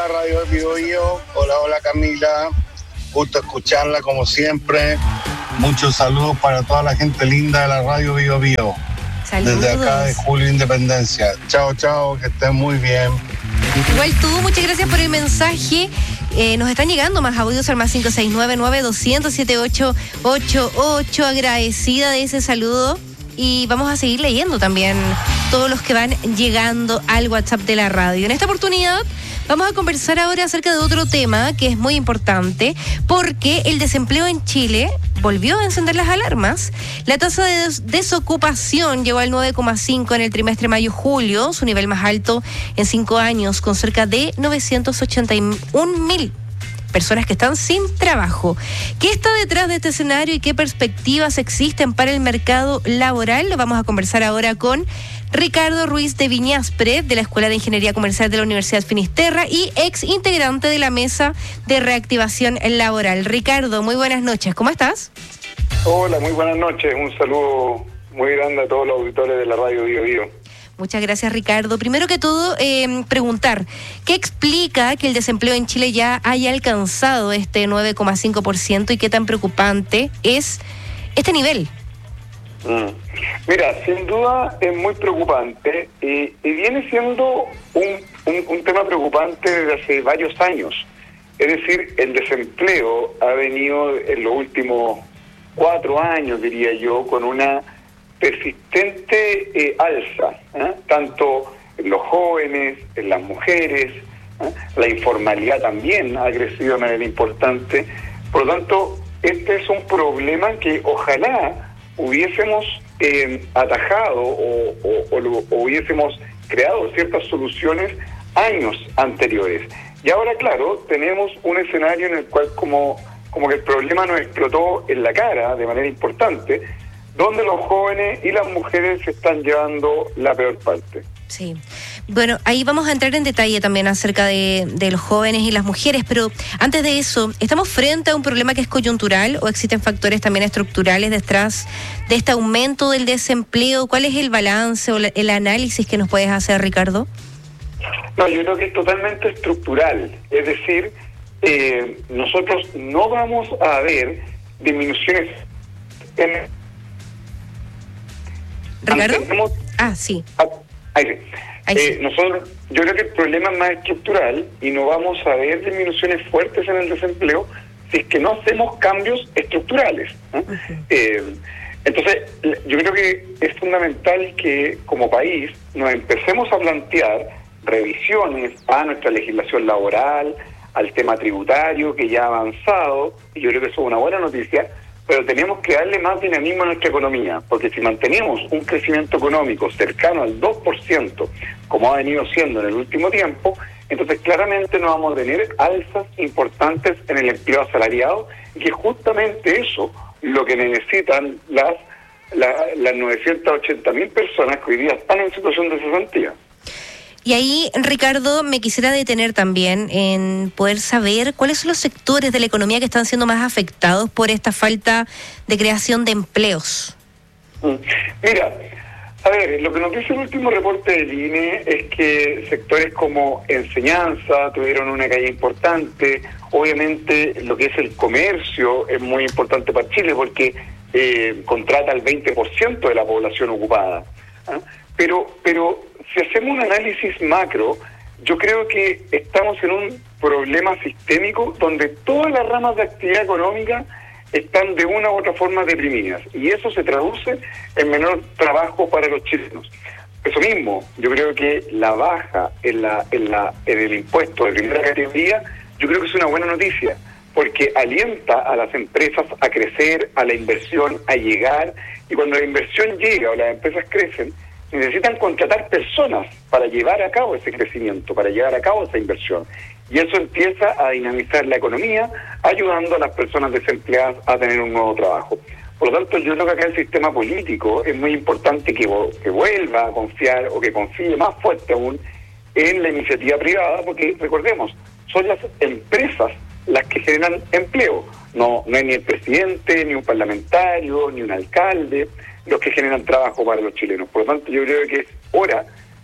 Hola Radio Bio Bio, hola Camila, gusto escucharla como siempre. Muchos saludos para toda la gente linda de la Radio Bio Bio. Saludos. Desde acá de Julio Independencia. Chao, que estén muy bien. Igual tú, muchas gracias por el mensaje. Nos están llegando más audios al más 569-9200-7888. Agradecida de ese saludo. Y vamos a seguir leyendo también todos los que van llegando al WhatsApp de la radio. En esta oportunidad vamos a conversar ahora acerca de otro tema que es muy importante, porque el desempleo en Chile volvió a encender las alarmas. La tasa de desocupación llegó al 9,5 en el trimestre mayo-julio, su nivel más alto en 5 años, con cerca de 981.000 personas que están sin trabajo. ¿Qué está detrás de este escenario y qué perspectivas existen para el mercado laboral? Lo vamos a conversar ahora con Ricardo Ruiz de Viñaspre, de la Escuela de Ingeniería Comercial de la Universidad Finisterra y ex integrante de la Mesa de Reactivación Laboral. Ricardo, muy buenas noches, ¿cómo estás? Hola, muy buenas noches, un saludo muy grande a todos los auditores de la Radio Bio Bio. Muchas gracias, Ricardo. Primero que todo, preguntar, ¿qué explica que el desempleo en Chile ya haya alcanzado este 9,5% y qué tan preocupante es este nivel? Mira, sin duda es muy preocupante y viene siendo un tema preocupante desde hace varios años. Es decir, el desempleo ha venido en los últimos 4 años, diría yo, con una persistente alza, tanto en los jóvenes, en las mujeres, la informalidad también ha crecido de manera importante. Por lo tanto, este es un problema que ojalá hubiésemos atajado o hubiésemos creado ciertas soluciones años anteriores. Y ahora, claro, tenemos un escenario en el cual como que el problema nos explotó en la cara de manera importante, donde los jóvenes y las mujeres se están llevando la peor parte. Sí. Bueno, ahí vamos a entrar en detalle también acerca de los jóvenes y las mujeres, pero antes de eso, ¿estamos frente a un problema que es coyuntural o existen factores también estructurales detrás de este aumento del desempleo? ¿Cuál es el balance o el análisis que nos puedes hacer, Ricardo? No, yo creo que es totalmente estructural. Es decir, nosotros no vamos a ver disminuciones en... ¿Ricardo? Sí. Ahí sí. Nosotros, yo creo que el problema es más estructural y no vamos a ver disminuciones fuertes en el desempleo si es que no hacemos cambios estructurales. Entonces, yo creo que es fundamental que como país nos empecemos a plantear revisiones a nuestra legislación laboral, al tema tributario que ya ha avanzado, y yo creo que eso es una buena noticia, pero tenemos que darle más dinamismo a nuestra economía, porque si mantenemos un crecimiento económico cercano al 2%, como ha venido siendo en el último tiempo, entonces claramente no vamos a tener alzas importantes en el empleo asalariado, y que justamente eso lo que necesitan las 980.000 personas que hoy día están en situación de cesantía. Y ahí, Ricardo, me quisiera detener también en poder saber cuáles son los sectores de la economía que están siendo más afectados por esta falta de creación de empleos. Mira, a ver, lo que nos dice el último reporte del INE es que sectores como enseñanza tuvieron una caída importante. Obviamente lo que es el comercio es muy importante para Chile porque contrata al 20% de la población ocupada. Pero si hacemos un análisis macro, yo creo que estamos en un problema sistémico donde todas las ramas de actividad económica están de una u otra forma deprimidas, y eso se traduce en menor trabajo para los chilenos. Eso mismo, yo creo que la baja en el impuesto de primera categoría, yo creo que es una buena noticia, porque alienta a las empresas a crecer, a la inversión a llegar, y cuando la inversión llega o las empresas crecen, necesitan contratar personas para llevar a cabo ese crecimiento, para llevar a cabo esa inversión. Y eso empieza a dinamizar la economía, ayudando a las personas desempleadas a tener un nuevo trabajo. Por lo tanto, yo creo que acá el sistema político es muy importante que vuelva a confiar o que confíe más fuerte aún en la iniciativa privada, porque recordemos, son las empresas las que generan empleo. No es ni el presidente, ni un parlamentario, ni un alcalde los que generan trabajo para los chilenos. Por lo tanto, yo creo que es hora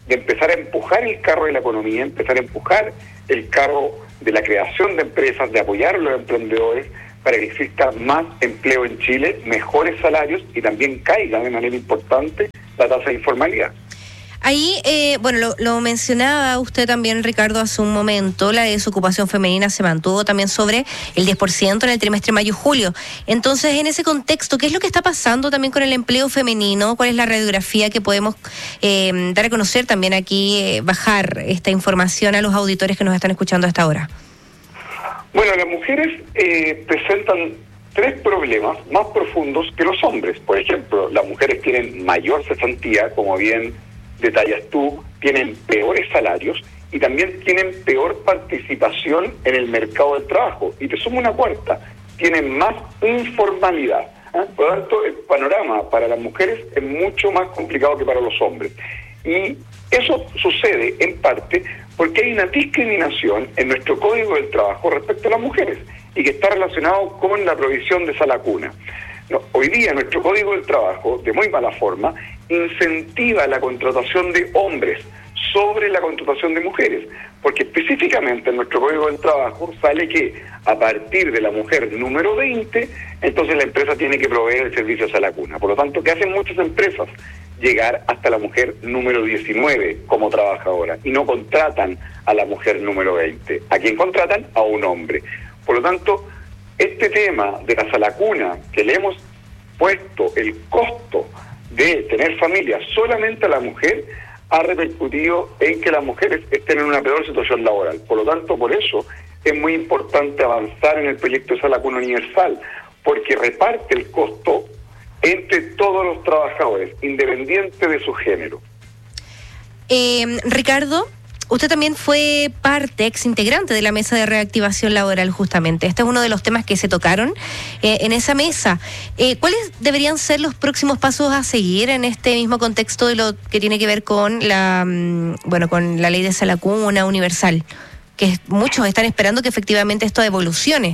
de empezar a empujar el carro de la economía, empezar a empujar el carro de la creación de empresas, de apoyar a los emprendedores para que exista más empleo en Chile, mejores salarios y también caiga de manera importante la tasa de informalidad. Ahí, lo mencionaba usted también, Ricardo, hace un momento, la desocupación femenina se mantuvo también sobre el 10% en el trimestre mayo-julio. Entonces, en ese contexto, ¿qué es lo que está pasando también con el empleo femenino? ¿Cuál es la radiografía que podemos dar a conocer también aquí, bajar esta información a los auditores que nos están escuchando a esta hora? Bueno, las mujeres presentan 3 problemas más profundos que los hombres. Por ejemplo, las mujeres tienen mayor cesantía, como bien detallas tú, tienen peores salarios y también tienen peor participación en el mercado del trabajo. Y te sumo una cuarta, tienen más informalidad. Por lo tanto, el panorama para las mujeres es mucho más complicado que para los hombres. Y eso sucede en parte porque hay una discriminación en nuestro Código del Trabajo respecto a las mujeres y que está relacionado con la provisión de sala cuna. No, hoy día nuestro Código del Trabajo, de muy mala forma, incentiva la contratación de hombres sobre la contratación de mujeres, porque específicamente en nuestro Código del Trabajo sale que a partir de la mujer número 20, entonces la empresa tiene que proveer el servicio de sala cuna. Por lo tanto, ¿qué hacen muchas empresas? Llegar hasta la mujer número 19 como trabajadora y no contratan a la mujer número 20. ¿A quién contratan? A un hombre. Por lo tanto, este tema de la sala cuna, que le hemos puesto el costo de tener familia solamente a la mujer, ha repercutido en que las mujeres estén en una peor situación laboral. Por lo tanto, por eso es muy importante avanzar en el proyecto de sala cuna universal, porque reparte el costo entre todos los trabajadores, independiente de su género. Ricardo, usted también fue ex integrante de la mesa de reactivación laboral, justamente. Este es uno de los temas que se tocaron en esa mesa. ¿Cuáles deberían ser los próximos pasos a seguir en este mismo contexto de lo que tiene que ver con con la ley de sala cuna universal? Que muchos están esperando que efectivamente esto evolucione.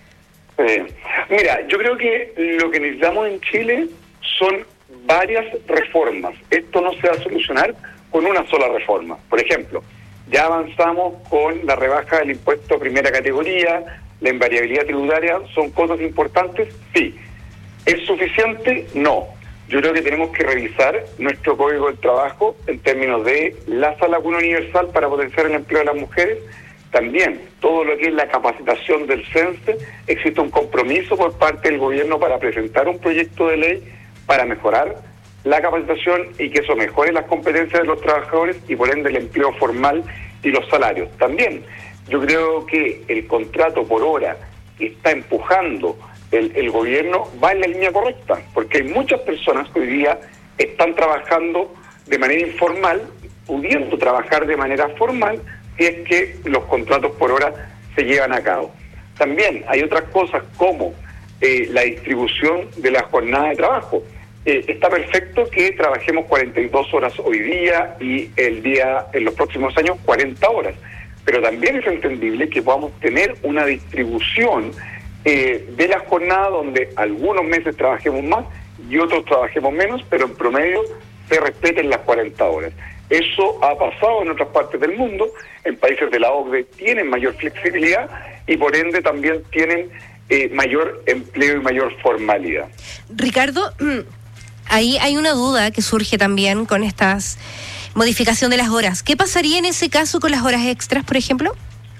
Mira, yo creo que lo que necesitamos en Chile son varias reformas. Esto no se va a solucionar con una sola reforma. Por ejemplo, ya avanzamos con la rebaja del impuesto a primera categoría, la invariabilidad tributaria, ¿son cosas importantes? Sí. ¿Es suficiente? No. Yo creo que tenemos que revisar nuestro Código del Trabajo en términos de la sala cuna universal para potenciar el empleo de las mujeres. También todo lo que es la capacitación del CENSE, existe un compromiso por parte del gobierno para presentar un proyecto de ley para mejorar la capacitación y que eso mejore las competencias de los trabajadores y por ende el empleo formal y los salarios. También yo creo que el contrato por hora que está empujando el gobierno va en la línea correcta, porque hay muchas personas que hoy día están trabajando de manera informal, pudiendo trabajar de manera formal si es que los contratos por hora se llevan a cabo. También hay otras cosas como la distribución de la jornada de trabajo. Está perfecto que trabajemos 42 horas hoy día y en los próximos años 40 horas, pero también es entendible que podamos tener una distribución de la jornada donde algunos meses trabajemos más y otros trabajemos menos, pero en promedio se respeten las 40 horas. Eso ha pasado en otras partes del mundo, en países de la OCDE tienen mayor flexibilidad y por ende también tienen mayor empleo y mayor formalidad. Ricardo, ahí hay una duda que surge también con estas modificación de las horas. ¿Qué pasaría en ese caso con las horas extras, por ejemplo?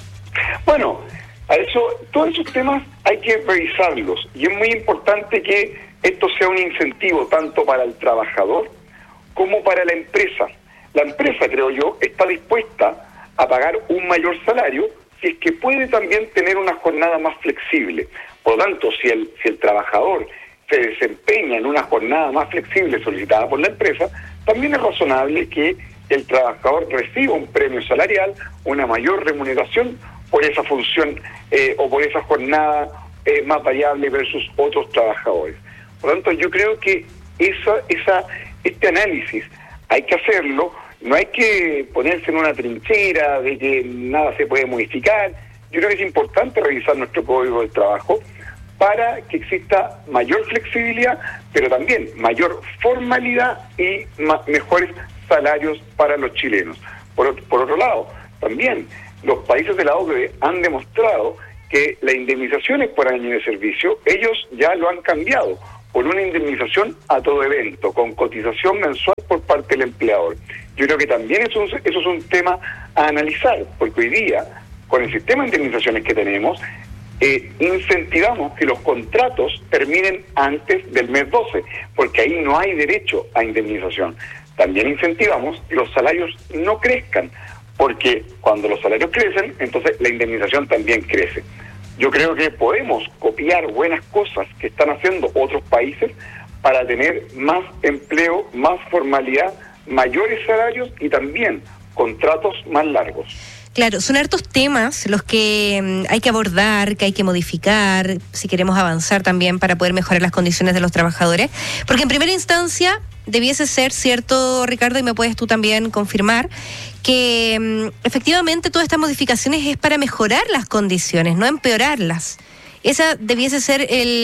Bueno, a eso, todos esos temas hay que revisarlos y es muy importante que esto sea un incentivo tanto para el trabajador como para la empresa. La empresa, creo yo, está dispuesta a pagar un mayor salario si es que puede también tener una jornada más flexible. Por lo tanto, si el trabajador se desempeña en una jornada más flexible solicitada por la empresa, también es razonable que el trabajador reciba un premio salarial, una mayor remuneración por esa función o por esa jornada más variable versus otros trabajadores. Por lo tanto, yo creo que este análisis hay que hacerlo, no hay que ponerse en una trinchera de que nada se puede modificar. Yo creo que es importante revisar nuestro Código del Trabajo para que exista mayor flexibilidad, pero también mayor formalidad y mejores salarios para los chilenos. Por otro lado, también los países de la OCDE han demostrado que las indemnizaciones por año de servicio, ellos ya lo han cambiado por una indemnización a todo evento, con cotización mensual por parte del empleador. Yo creo que también eso es un tema a analizar, porque hoy día, con el sistema de indemnizaciones que tenemos, incentivamos que los contratos terminen antes del mes 12, porque ahí no hay derecho a indemnización. También incentivamos que los salarios no crezcan, porque cuando los salarios crecen, entonces la indemnización también crece. Yo creo que podemos copiar buenas cosas que están haciendo otros países para tener más empleo, más formalidad, mayores salarios y también contratos más largos. Claro, son hartos temas los que hay que abordar, que hay que modificar, si queremos avanzar también para poder mejorar las condiciones de los trabajadores, porque en primera instancia debiese ser cierto, Ricardo, y me puedes tú también confirmar, que efectivamente todas estas modificaciones es para mejorar las condiciones, no empeorarlas. Esa debiese ser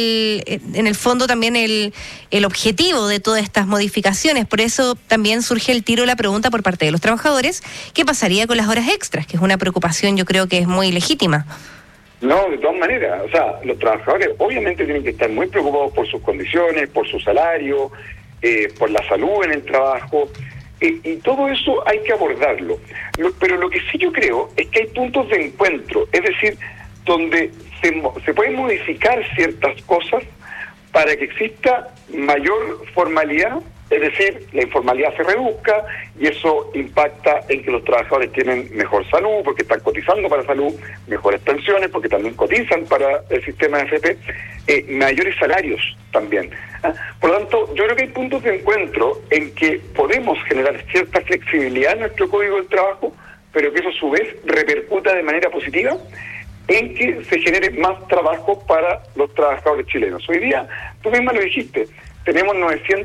en el fondo también el objetivo de todas estas modificaciones. Por eso también surge el tiro la pregunta por parte de los trabajadores, ¿qué pasaría con las horas extras? Que es una preocupación, yo creo que es muy legítima. No, de todas maneras, o sea, los trabajadores obviamente tienen que estar muy preocupados por sus condiciones, por su salario, por la salud en el trabajo, y todo eso hay que abordarlo. Pero lo que sí yo creo es que hay puntos de encuentro, es decir, donde se pueden modificar ciertas cosas para que exista mayor formalidad, es decir, la informalidad se reduzca y eso impacta en que los trabajadores tienen mejor salud porque están cotizando para salud, mejores pensiones porque también cotizan para el sistema de AFP, mayores salarios también. Por lo tanto, yo creo que hay puntos de encuentro en que podemos generar cierta flexibilidad en nuestro Código del Trabajo, pero que eso a su vez repercuta de manera positiva en que se genere más trabajo para los trabajadores chilenos. Hoy día, tú misma lo dijiste, tenemos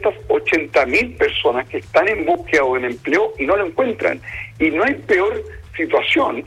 980.000 personas que están en búsqueda de un empleo y no lo encuentran. Y no hay peor situación,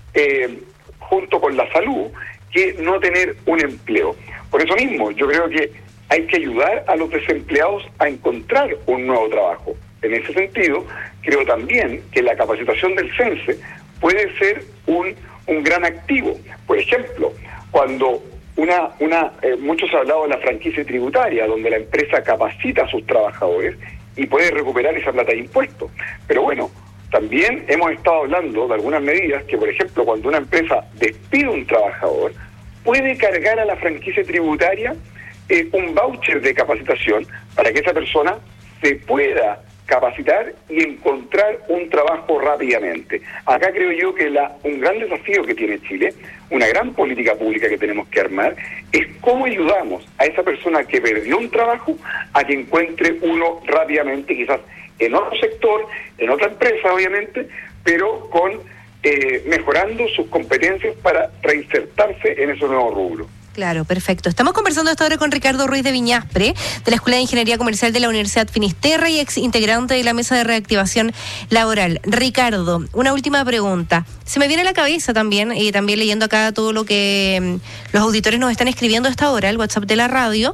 junto con la salud, que no tener un empleo. Por eso mismo, yo creo que hay que ayudar a los desempleados a encontrar un nuevo trabajo. En ese sentido, creo también que la capacitación del CENSE puede ser un gran activo. Por ejemplo, cuando muchos han hablado de la franquicia tributaria, donde la empresa capacita a sus trabajadores y puede recuperar esa plata de impuestos. Pero bueno, también hemos estado hablando de algunas medidas que, por ejemplo, cuando una empresa despide a un trabajador, puede cargar a la franquicia tributaria un voucher de capacitación para que esa persona se pueda capacitar y encontrar un trabajo rápidamente. Acá creo yo que un gran desafío que tiene Chile, una gran política pública que tenemos que armar, es cómo ayudamos a esa persona que perdió un trabajo a que encuentre uno rápidamente, quizás en otro sector, en otra empresa obviamente, pero con mejorando sus competencias para reinsertarse en ese nuevo rubro. Claro, perfecto. Estamos conversando hasta ahora con Ricardo Ruiz de Viñaspre, de la Escuela de Ingeniería Comercial de la Universidad Finisterra y ex integrante de la Mesa de Reactivación Laboral. Ricardo, una última pregunta. Se me viene a la cabeza también, y también leyendo acá todo lo que los auditores nos están escribiendo a esta hora, el WhatsApp de la radio.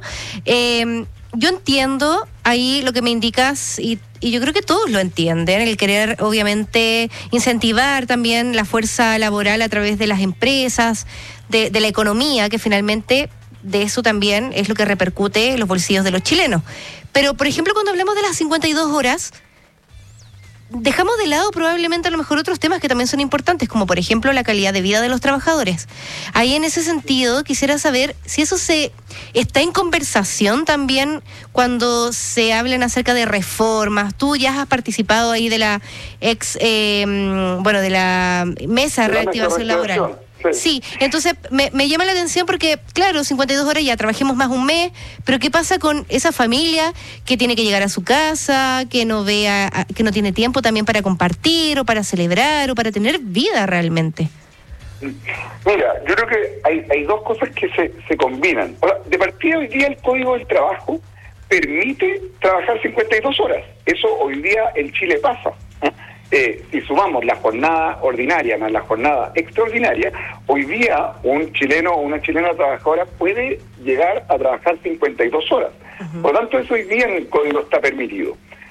Yo entiendo ahí lo que me indicas y yo creo que todos lo entienden, el querer obviamente incentivar también la fuerza laboral a través de las empresas, de la economía, que finalmente de eso también es lo que repercute en los bolsillos de los chilenos. Pero, por ejemplo, cuando hablamos de las 52 horas, dejamos de lado probablemente a lo mejor otros temas que también son importantes, como por ejemplo la calidad de vida de los trabajadores. Ahí en ese sentido quisiera saber si eso está en conversación también cuando se hablan acerca de reformas. Tú ya has participado ahí de la de la Mesa de Reactivación Laboral. Sí, entonces me llama la atención porque, claro, 52 horas ya trabajemos más un mes, pero ¿qué pasa con esa familia que tiene que llegar a su casa, que no tiene tiempo también para compartir o para celebrar o para tener vida realmente? Mira, yo creo que hay dos cosas que se combinan. De partida, hoy día el Código del Trabajo permite trabajar 52 horas. Eso hoy día en Chile pasa. Si sumamos la jornada ordinaria más la jornada extraordinaria, hoy día un chileno o una chilena trabajadora puede llegar a trabajar 52 horas. Uh-huh. Por lo tanto, eso hoy día en el Código está permitido.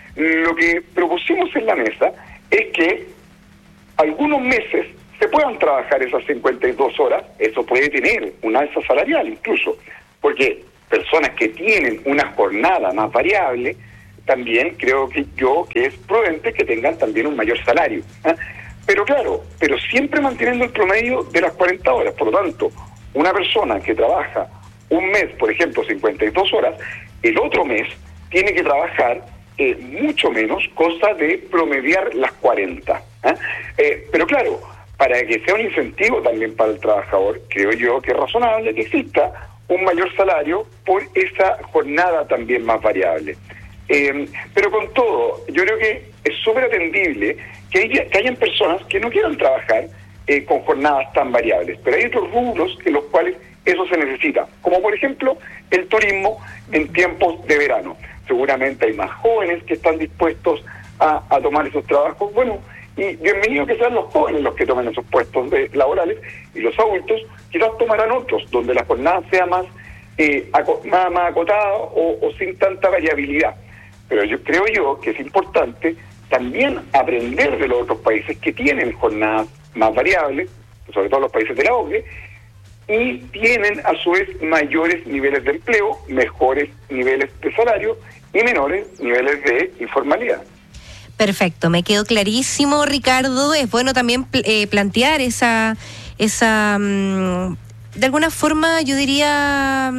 Lo que propusimos en la mesa es que algunos meses se puedan trabajar esas 52 horas, eso puede tener un alza salarial incluso, porque personas que tienen una jornada más variable, también creo que es prudente que tengan también un mayor salario. Pero claro, siempre manteniendo el promedio de las 40 horas. Por lo tanto, una persona que trabaja un mes, por ejemplo, 52 horas, el otro mes tiene que trabajar mucho menos, cosa de promediar las 40. Pero claro, para que sea un incentivo también para el trabajador, creo yo que es razonable que exista un mayor salario por esa jornada también más variable. Pero con todo, yo creo que es súper atendible que hayan personas que no quieran trabajar con jornadas tan variables, pero hay otros rubros en los cuales eso se necesita, como por ejemplo el turismo en tiempos de verano. Seguramente hay más jóvenes que están dispuestos a tomar esos trabajos. Bueno, y bienvenido que sean los jóvenes los que tomen esos puestos laborales, y los adultos quizás tomarán otros, donde la jornada sea más acotada o sin tanta variabilidad. Pero yo creo que es importante también aprender de los otros países que tienen jornadas más variables, sobre todo los países de la OCDE, y tienen a su vez mayores niveles de empleo, mejores niveles de salario y menores niveles de informalidad. Perfecto, me quedó clarísimo, Ricardo. Es bueno también plantear esa de alguna forma, yo diría,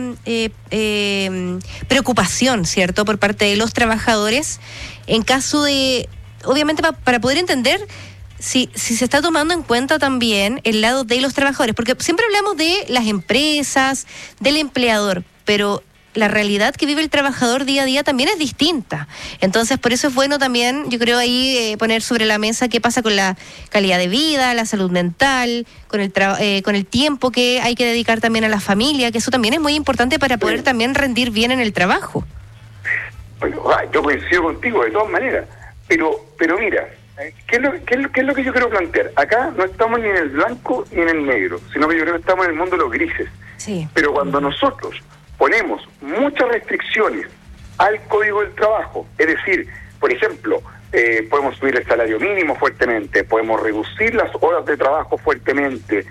preocupación, ¿cierto?, por parte de los trabajadores, en caso de, obviamente, para poder entender si se está tomando en cuenta también el lado de los trabajadores, porque siempre hablamos de las empresas, del empleador, pero la realidad que vive el trabajador día a día también es distinta. Entonces, por eso es bueno también, yo creo, ahí poner sobre la mesa qué pasa con la calidad de vida, la salud mental, con el tiempo que hay que dedicar también a la familia, que eso también es muy importante para poder también rendir bien en el trabajo. Bueno, yo coincido contigo de todas maneras, pero mira, ¿qué es lo que yo quiero plantear? Acá no estamos ni en el blanco ni en el negro, sino que yo creo que estamos en el mundo de los grises. Sí. Pero cuando nosotros ponemos muchas restricciones al Código del Trabajo, es decir, por ejemplo, podemos subir el salario mínimo fuertemente, podemos reducir las horas de trabajo fuertemente,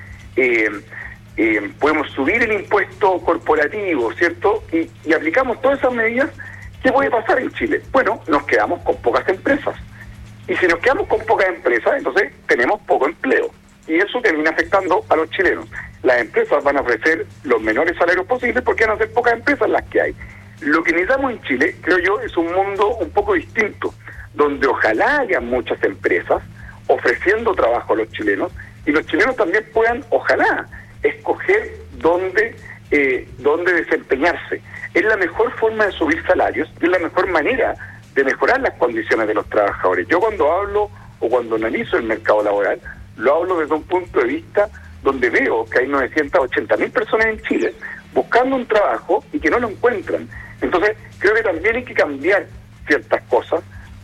podemos subir el impuesto corporativo, ¿cierto? Y aplicamos todas esas medidas, ¿qué puede pasar en Chile? Bueno, nos quedamos con pocas empresas. Y si nos quedamos con pocas empresas, entonces tenemos poco empleo. Y eso termina afectando a los chilenos. Las empresas van a ofrecer los menores salarios posibles porque van a ser pocas empresas las que hay. Lo que necesitamos en Chile, creo yo, es un mundo un poco distinto, donde ojalá haya muchas empresas ofreciendo trabajo a los chilenos, y los chilenos también puedan, ojalá, escoger dónde desempeñarse. Es la mejor forma de subir salarios, es la mejor manera de mejorar las condiciones de los trabajadores. Yo cuando hablo o cuando analizo el mercado laboral, lo hablo desde un punto de vista donde veo que hay 980.000 personas en Chile buscando un trabajo y que no lo encuentran. Entonces, creo que también hay que cambiar ciertas cosas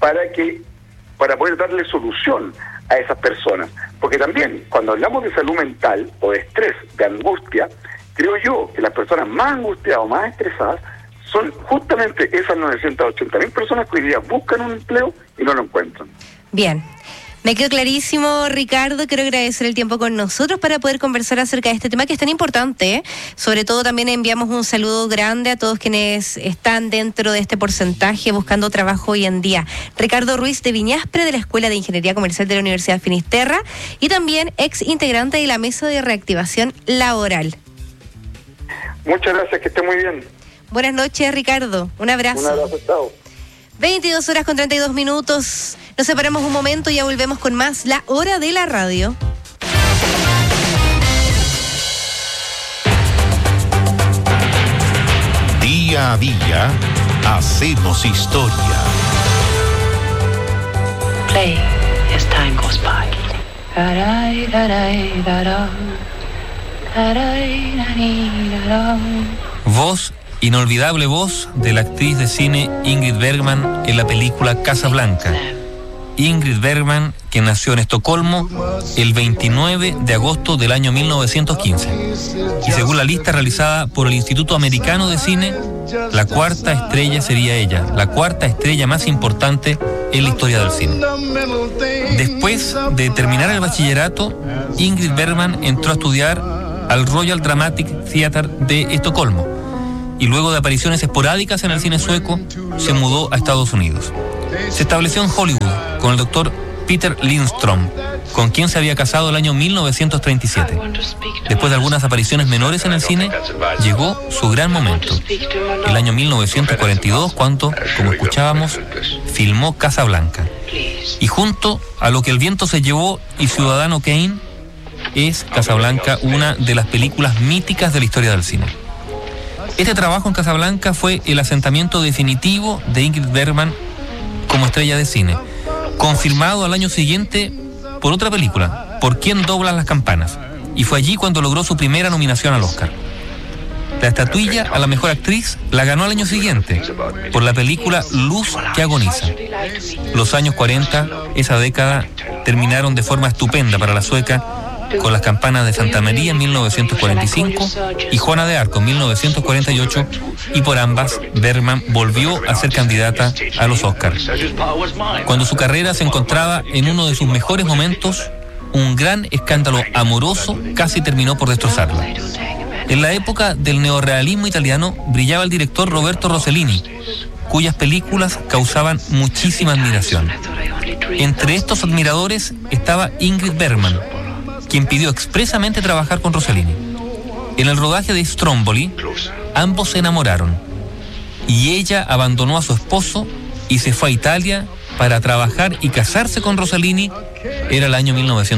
para poder darle solución a esas personas. Porque también, cuando hablamos de salud mental o de estrés, de angustia, creo yo que las personas más angustiadas o más estresadas son justamente esas 980.000 personas que hoy día buscan un empleo y no lo encuentran. Bien. Me quedó clarísimo, Ricardo. Quiero agradecer el tiempo con nosotros para poder conversar acerca de este tema que es tan importante. Sobre todo también enviamos un saludo grande a todos quienes están dentro de este porcentaje buscando trabajo hoy en día. Ricardo Ruiz de Viñaspre, de la Escuela de Ingeniería Comercial de la Universidad Finisterra, y también ex integrante de la Mesa de Reactivación Laboral. Muchas gracias, que esté muy bien. Buenas noches, Ricardo. Un abrazo. Un abrazo, chao. 22:32. Nos separamos un momento y ya volvemos con más La Hora de la Radio. Día a día hacemos historia. Play as time goes by. Voz, inolvidable voz de la actriz de cine Ingrid Bergman en la película Casablanca. Ingrid Bergman, que nació en Estocolmo el 29 de agosto del año 1915. Y según la lista realizada por el Instituto Americano de Cine, la cuarta estrella sería ella, la cuarta estrella más importante en la historia del cine. Después de terminar el bachillerato, Ingrid Bergman entró a estudiar al Royal Dramatic Theatre de Estocolmo y luego de apariciones esporádicas en el cine sueco, se mudó a Estados Unidos. Se estableció en Hollywood con el doctor Peter Lindström, con quien se había casado el año 1937. Después de algunas apariciones menores en el cine, llegó su gran momento. El año 1942, cuando, como escuchábamos, filmó Casablanca. Y junto a Lo que el viento se llevó y Ciudadano Kane, es Casablanca una de las películas míticas de la historia del cine. Este trabajo en Casablanca fue el asentamiento definitivo de Ingrid Bergman como estrella de cine, confirmado al año siguiente por otra película, Por quién doblan las campanas, y fue allí cuando logró su primera nominación al Oscar. La estatuilla a la mejor actriz la ganó al año siguiente por la película Luz que agoniza. Los años 40, esa década, terminaron de forma estupenda para la sueca, con Las campanas de Santa María en 1945 y Juana de Arco en 1948, y por ambas Bergman volvió a ser candidata a los Oscars. Cuando su carrera se encontraba en uno de sus mejores momentos, un gran escándalo amoroso casi terminó por destrozarla. En la época del neorrealismo italiano brillaba el director Roberto Rossellini, cuyas películas causaban muchísima admiración. Entre estos admiradores estaba Ingrid Bergman, quien pidió expresamente trabajar con Rossellini. En el rodaje de Stromboli, ambos se enamoraron y ella abandonó a su esposo y se fue a Italia para trabajar y casarse con Rossellini. Era el año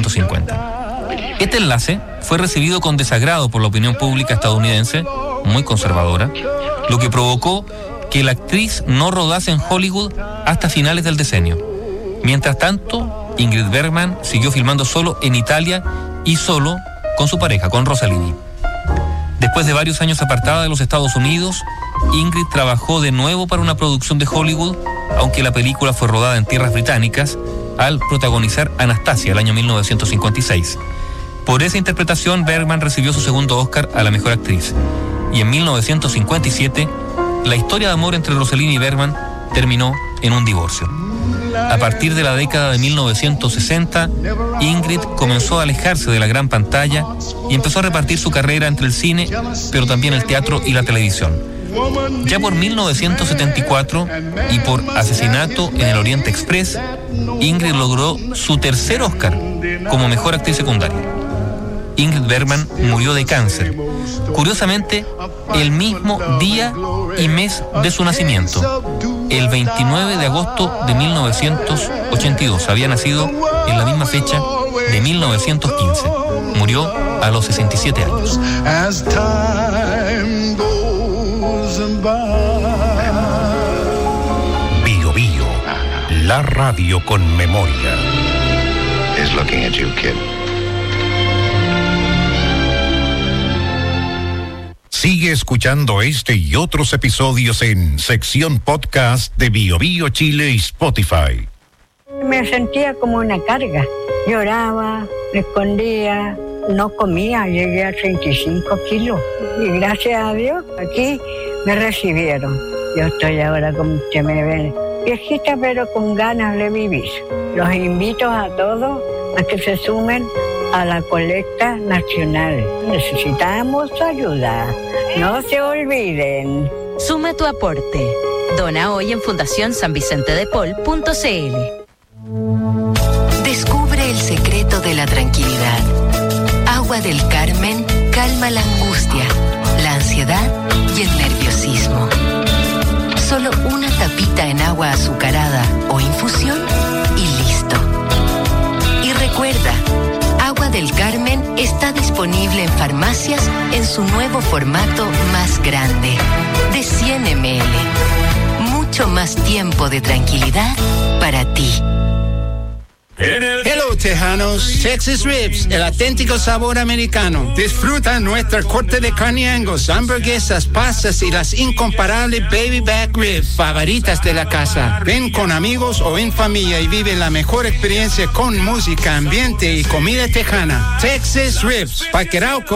1950. Este enlace fue recibido con desagrado por la opinión pública estadounidense, muy conservadora, lo que provocó que la actriz no rodase en Hollywood hasta finales del decenio. Mientras tanto, Ingrid Bergman siguió filmando solo en Italia y solo con su pareja, con Rossellini. Después de varios años apartada de los Estados Unidos, Ingrid trabajó de nuevo para una producción de Hollywood, aunque la película fue rodada en tierras británicas, al protagonizar Anastasia el año 1956. Por esa interpretación, Bergman recibió su segundo Oscar a la mejor actriz. Y en 1957, la historia de amor entre Rossellini y Bergman terminó en un divorcio. A partir de la década de 1960, Ingrid comenzó a alejarse de la gran pantalla y empezó a repartir su carrera entre el cine, pero también el teatro y la televisión. Ya por 1974, y por Asesinato en el Oriente Express, Ingrid logró su tercer Oscar como mejor actriz secundaria. Ingrid Bergman murió de cáncer, curiosamente el mismo día y mes de su nacimiento, el 29 de agosto de 1982. Había nacido en la misma fecha de 1915. Murió a los 67 años. Bio Bio, la radio con memoria. Is looking at you, kid. Sigue escuchando este y otros episodios en sección podcast de Bio Bio Chile y Spotify. Me sentía como una carga. Lloraba, me escondía, no comía, llegué a 35 kilos. Y gracias a Dios, aquí me recibieron. Yo estoy ahora, como usted me ve, viejita pero con ganas de vivir. Los invito a todos a que se sumen a la colecta nacional. Necesitamos ayuda. No se olviden. Suma tu aporte. Dona hoy en fundacionsanvicentedepol.cl. Descubre el secreto de la tranquilidad. Agua del Carmen calma la angustia, la ansiedad y el nerviosismo. Solo una tapita en agua azucarada o infusión y listo. Y recuerda, Agua del Carmen está disponible en farmacias en su nuevo formato más grande, de 100 ml. Mucho más tiempo de tranquilidad para ti. Hello, tejanos. Texas Ribs, el auténtico sabor americano. Disfruta nuestra corte de carne Angus, hamburguesas, pastas y las incomparables baby back ribs favoritas de la casa. Ven con amigos o en familia y vive la mejor experiencia con música, ambiente y comida tejana. Texas Ribs, Parque Arauco,